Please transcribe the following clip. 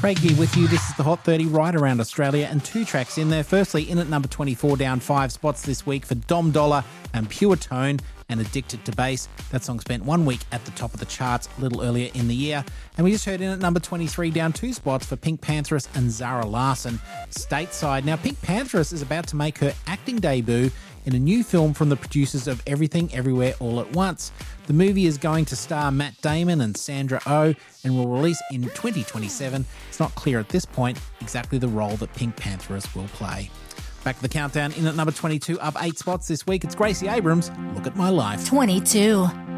Craigie with you. This is the Hot 30 right around Australia and 2 tracks in there. Firstly, in at number 24, down 5 spots this week for Dom Dollar and Pure Tone and Addicted to Bass. That song spent 1 week at the top of the charts a little earlier in the year. And we just heard in at number 23, down 2 spots for Pink Pantheress and Zara Larsson, Stateside. Now, Pink Pantheress is about to make her acting debut in a new film from the producers of Everything Everywhere All at Once. The movie is going to star Matt Damon and Sandra Oh and will release in 2027. It's not clear at this point exactly the role that Pink Pantheress will play. Back to the countdown, in at number 22, up 8 spots this week, it's Gracie Abrams, Look at My Life. 22.